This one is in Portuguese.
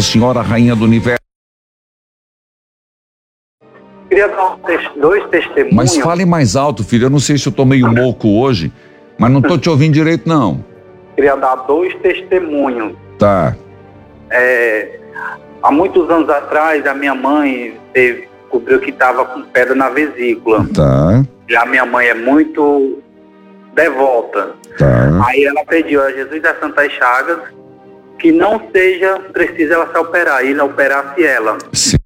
Senhora, Rainha do Universo. Queria dar dois testemunhos. Mas fale mais alto, filho. Eu não sei se eu tô meio louco hoje, mas não tô te ouvindo direito, não. Queria dar dois testemunhos. Tá. Há muitos anos atrás, a minha mãe descobriu que estava com pedra na vesícula. Tá. E a minha mãe é muito devota. Tá. Aí ela pediu a Jesus das Santas Chagas que não seja preciso ela se operar, e ele operasse ela. Sim.